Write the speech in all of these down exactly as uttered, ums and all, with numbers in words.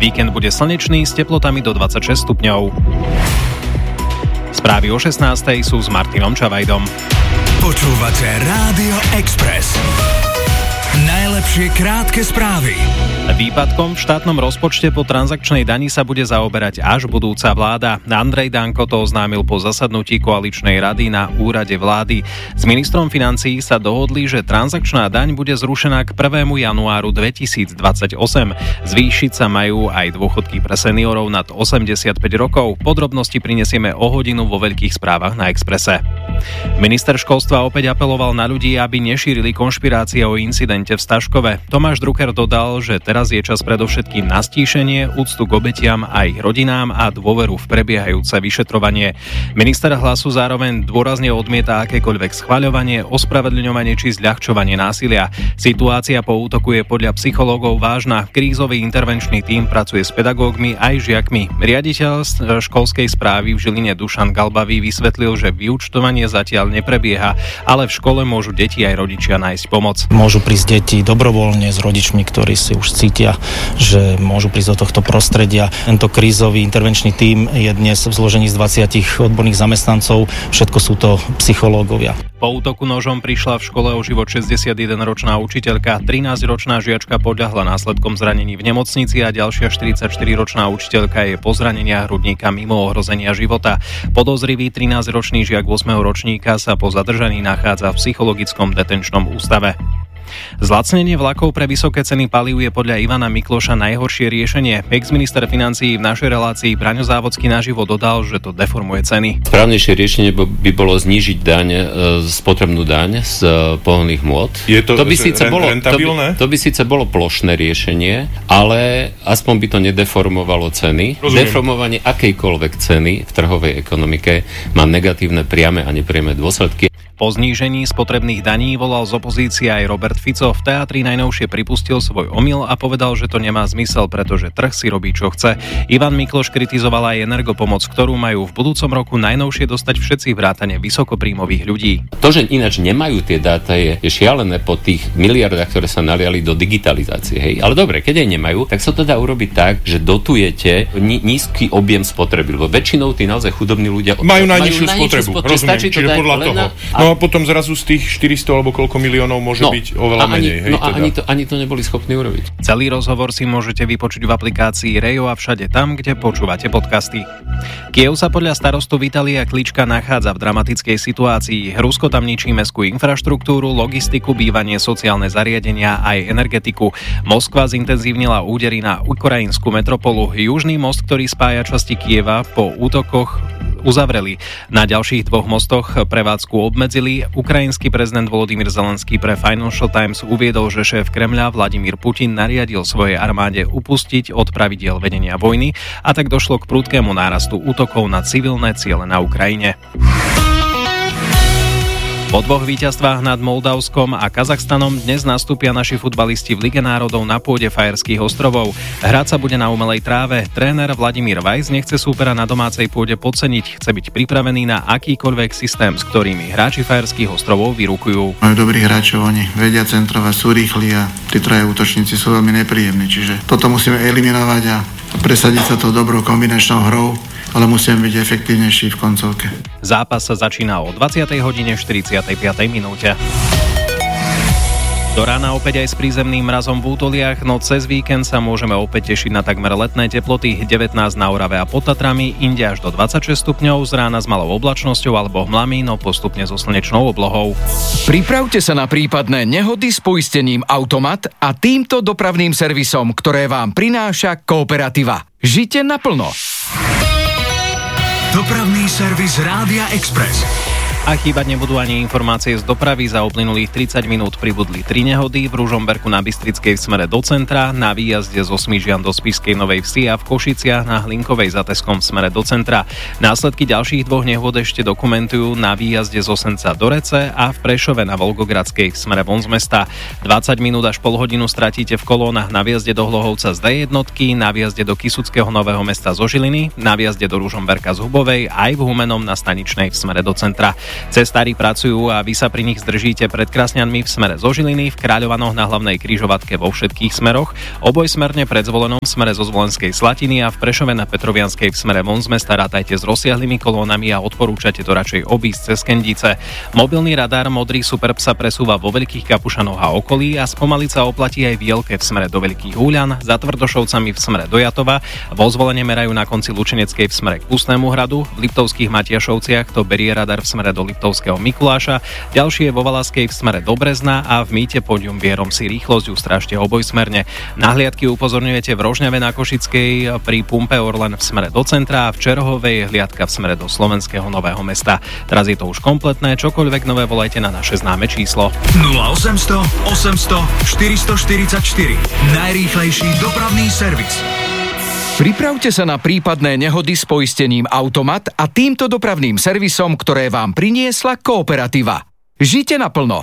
Víkend bude slnečný s teplotami do dvadsaťšesť stupňov. Správy o šestnástej sú s Martinom Čavajdom. Počúvate Rádio Express. Najlepšie krátke správy. Výpadkom v štátnom rozpočte po transakčnej dani sa bude zaoberať až budúca vláda. Andrej Danko to oznámil po zasadnutí koaličnej rady na úrade vlády. S ministrom financií sa dohodli, že transakčná daň bude zrušená k prvému januáru dvetisícdvadsaťosem. Zvýšiť sa majú aj dôchodky pre seniorov nad osemdesiatpäť rokov. Podrobnosti prinesieme o hodinu vo veľkých správach na Expresse. Minister školstva opäť apeloval na ľudí, aby nešírili konšpirácie o incidente v Staškove. Tomáš Drucker dodal, že teraz je čas predovšetkým na stíšenie, úctu k obetiam a ich rodinám a dôveru v prebiehajúce vyšetrovanie. Minister Hlasu zároveň dôrazne odmieta akékoľvek schvaľovanie, ospravedlňovanie či zľahčovanie násilia. Situácia po útoku je podľa psychológov vážna. Krízový intervenčný tím pracuje s pedagógmi aj žiakmi. Riaditeľ školskej správy v Žiline Dušan Galbavý vysvetlil, že vyúčtovanie zatiaľ neprebieha, ale v škole môžu deti aj rodičia nájsť pomoc. Môžu prísť deti dobrovoľne s rodičmi, ktorí si už cítia, že môžu prísť do tohto prostredia. Tento krízový intervenčný tím je dnes v zložení z dvadsiatich odborných zamestnancov. Všetko sú to psychológovia. Po útoku nožom prišla v škole o život šesťdesiatjedenročná učiteľka, trinásťročná žiačka podľahla následkom zranení v nemocnici a ďalšia štyridsaťštyriročná učiteľka je po zraneniach hrudníka mimo ohrozenia života. Podozrivý trinásťročný žiak ôsmeho ročníka sa po zadržaní nachádza v psychologickom detenčnom ústave. Zlacnenie vlakov pre vysoké ceny palív je podľa Ivana Mikloša najhoršie riešenie. Ex-minister financií v našej relácii Braňo Závodský naživo dodal, že to deformuje ceny. Správnejšie riešenie by bolo znížiť daň, spotrebnú daň z pohonných môd. Je to, to by síce bolo, rentabilné? To by, to by síce bolo plošné riešenie, ale aspoň by to nedeformovalo ceny. Rozumiem. Deformovanie akejkoľvek ceny v trhovej ekonomike má negatívne priame a nepriame dôsledky. Po znížení spotrebných daní volal z opozície aj Robert Fico. V teatri najnovšie pripustil svoj omyl a povedal, že to nemá zmysel, pretože trh si robí, čo chce. Ivan Mikloš kritizoval aj energopomoc, ktorú majú v budúcom roku najnovšie dostať všetci vrátane vysokopríjmových ľudí. To, že ináč nemajú tie dáta, je, je šialené po tých miliardách, ktoré sa naliali do digitalizácie. Hej. Ale dobre, keď aj nemajú, tak sa to dá urobiť tak, že dotujete ní, nízky objem spotreby. Lebo väčšinou tí naozaj chudobní ľudia majú najnižšiu spotrebu. spotrebu. Rozumiem, čiže podľa toho. No a potom zrazu z tých štyristo alebo koľko miliónov môže no, byť oveľa ani, menej. Hej, no a teda. ani, to, ani to neboli schopní urobiť. Celý rozhovor si môžete vypočuť v aplikácii Rejo a všade tam, kde počúvate podcasty. Kiev sa podľa starostu Vitalia Klička nachádza v dramatickej situácii. Rusko tam ničí mestskú infraštruktúru, logistiku, bývanie, sociálne zariadenia aj energetiku. Moskva zintenzívnila údery na ukrajinskú metropolu. Južný most, ktorý spája časti Kieva, po útokoch uzavreli. Na ďalších dvoch mostoch prevádzku obmedzili. Ukrajinský prezident Volodymyr Zelenský pre Financial Times uviedol, že šéf Kremľa Vladimír Putin nariadil svojej armáde upustiť od pravidiel vedenia vojny a tak došlo k prudkému nárastu útokov na civilné ciele na Ukrajine. Po dvoch víťazstvách nad Moldavskom a Kazachstanom dnes nastúpia naši futbalisti v Lige národov na pôde Fajerských ostrovov. Hrať sa bude na umelej tráve. Tréner Vladimír Vajs nechce súpera na domácej pôde podceniť. Chce byť pripravený na akýkoľvek systém, s ktorými hráči Fajerských ostrovov vyrukujú. Majú dobrých hráčov, oni vedia centrovať, sú rýchli a tí traja útočníci sú veľmi nepríjemní. Čiže toto musíme eliminovať a presadiť sa to dobrou kombinačnou hrou, ale musíme byť efektívnejší v koncovke. Zápas sa začína o dvadsiatej hodine štyridsiatej piatej minúte. Do rána opäť aj s prízemným mrazom v útoliach, no cez víkend sa môžeme opäť tešiť na takmer letné teploty, devätnásť na Orave a pod Tatrami, inde až do dvadsaťšesť stupňov, z rána s malou oblačnosťou alebo hmlami, no postupne so slnečnou oblohou. Pripravte sa na prípadné nehody s poistením Automat a týmto dopravným servisom, ktoré vám prináša Kooperativa. Žite naplno. Dopravný servis Rádia Express. A chýbať nebudú ani informácie z dopravy. Za uplynulých tridsať minút pribudli tri nehody v Ružomberku na Bystrickej v smere do centra, na výjazde zo Smížian do Spišskej Novej Vsi a v Košiciach na Hlinkovej za Teskom v smere do centra. Následky ďalších dvoch nehôd ešte dokumentujú na výjazde z Osenca do Rece a v Prešove na Volgogradskej v smere von z mesta. dvadsať minút až pol hodinu stratíte v kolónach na výjazde do Hlohovca z dé jednotky, na výjazde do Kysuckého Nového Mesta zo Žiliny, na výjazde do Ružomberka z Hubovej aj v Humennom na Staničnej v smere do centra. Cestári pracujú a vy sa pri nich zdržíte pred Krasňanmi v smere zo Žiliny, v Kráľovanoch na hlavnej križovatke vo všetkých smeroch, obojsmerne pred Zvolenom v smere zo Zvolenskej Slatiny a v Prešove na Petrovianskej v smere von z mesta rátajte s rozsiahlými kolónami a odporúčate to radšej obísť cez Kendice. Mobilný radar Modrý Superb sa presúva vo Veľkých Kapušanoch a okolí a spomaliť sa oplatí aj v Jelke v smere do Veľkých Húľan, za Tvrdošovcami v smere do Jatova, vo Zvolene merajú na konci Lučineckej v smere k Pustnému hradu, v Liptovských Matiašovciach to berie radar v smere do Liptovského Mikuláša, ďalšie vo Valaskej v smere do Brezna a v Mýte pod Jumvierom si rýchlosť ustrážte obojsmerne. Nahliadky upozorňujete v Rožňave na Košickej, pri pumpe Orlen v smere do centra a v Čerhovej hliadka v smere do Slovenského Nového Mesta. Teraz je to už kompletné, čokoľvek nové volajte na naše známe číslo. nula osemsto osemsto štyristoštyridsaťštyri. Najrýchlejší dopravný servis. Pripravte sa na prípadné nehody s poistením Automat a týmto dopravným servisom, ktoré vám priniesla Kooperativa. Žite naplno.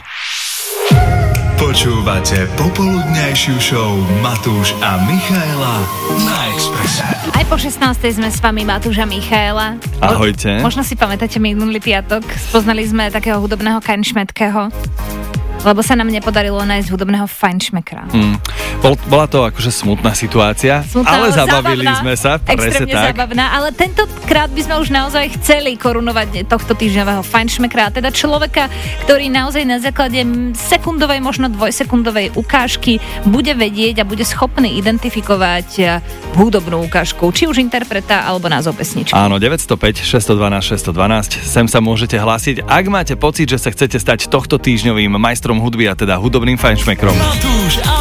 Počúvate popoludňajšiu show Matúš a Michaela na Expresse. Aj po šestnástej sme s vami Matúš a Michaela. Ahojte. Možno si pamätáte minulý piatok, spoznali sme takého hudobného Kajnšmetkeho, lebo sa nám nepodarilo nájsť hudobného fajnšmekra. Mm. Bol, bola to akože smutná situácia, smutná, ale zabavili zábavná, sme sa. Extrémne zábavná, ale tentokrát by sme už naozaj chceli korunovať tohto týždňového fajnšmekra, teda človeka, ktorý naozaj na základe sekundovej, možno dvojsekundovej ukážky bude vedieť a bude schopný identifikovať hudobnú ukážku, či už interpreta alebo názov pesničky. Áno, deväť nula päť, šesť jedna dva, šesť jedna dva, sem sa môžete hlásiť, ak máte pocit, že sa chcete stať tohto týždňovým majstrom hudby a teda hudobným fajnšmekrom.